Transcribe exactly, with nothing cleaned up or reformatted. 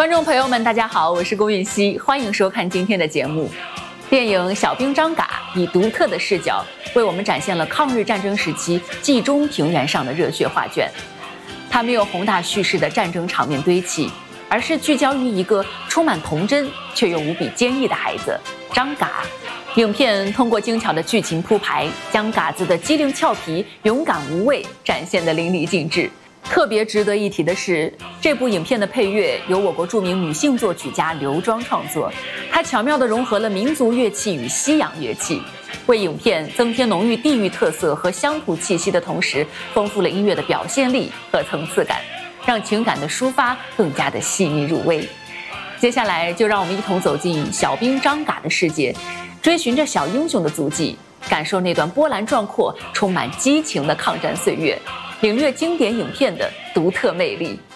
观众朋友们，大家好，我是龚允熙，欢迎收看今天的节目。电影《小兵张嘎》以独特的视角，为我们展现了抗日战争时期冀中平原上的热血画卷。它没有宏大叙事的战争场面堆砌，而是聚焦于一个充满童真却又无比坚毅的孩子张嘎。影片通过精巧的剧情铺排，将嘎子的机灵俏皮、勇敢无畏展现得淋漓尽致。特别值得一提的是，这部影片的配乐由我国著名女性作曲家刘庄创作，她巧妙地融合了民族乐器与西洋乐器，为影片增添浓郁地域特色和乡土气息的同时，丰富了音乐的表现力和层次感，让情感的抒发更加的细腻入微。接下来就让我们一同走进小兵张嘎的世界，追寻着小英雄的足迹，感受那段波澜壮阔、充满激情的抗战岁月，领略经典影片的独特魅力。